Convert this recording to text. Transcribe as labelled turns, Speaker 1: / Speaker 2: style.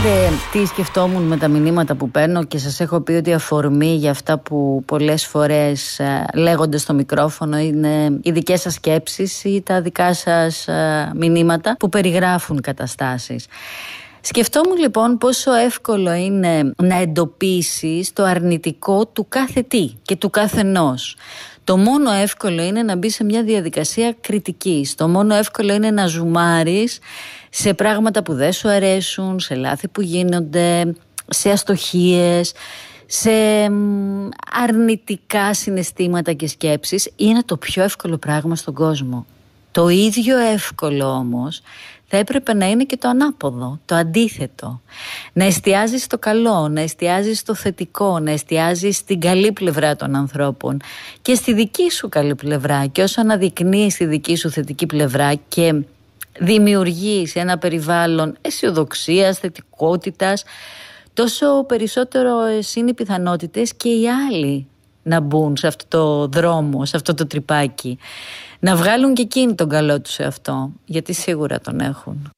Speaker 1: Ξέρετε τι σκεφτόμουν με τα μηνύματα που παίρνω και σας έχω πει ότι αφορμή για αυτά που πολλές φορές λέγονται στο μικρόφωνο είναι οι δικές σας σκέψεις ή τα δικά σας μηνύματα που περιγράφουν καταστάσεις. Σκεφτόμουν λοιπόν πόσο εύκολο είναι να εντοπίσεις το αρνητικό του κάθε τι και του καθενός. Το μόνο εύκολο είναι να μπει σε μια διαδικασία κριτικής. Το μόνο εύκολο είναι να ζουμάρεις σε πράγματα που δεν σου αρέσουν, σε λάθη που γίνονται, σε αστοχίες, σε αρνητικά συναισθήματα και σκέψεις. Είναι το πιο εύκολο πράγμα στον κόσμο. Το ίδιο εύκολο όμως θα έπρεπε να είναι και το ανάποδο, το αντίθετο. Να εστιάζεις στο καλό, να εστιάζεις στο θετικό, να εστιάζεις στην καλή πλευρά των ανθρώπων και στη δική σου καλή πλευρά. Και όσο αναδεικνύεις τη δική σου θετική πλευρά και δημιουργείς ένα περιβάλλον αισιοδοξίας, θετικότητας, τόσο περισσότερο είναι οι πιθανότητες και οι άλλοι να μπουν σε αυτό το δρόμο, σε αυτό το τρυπάκι. Να βγάλουν και εκείνοι τον καλό τους σε αυτό, γιατί σίγουρα τον έχουν.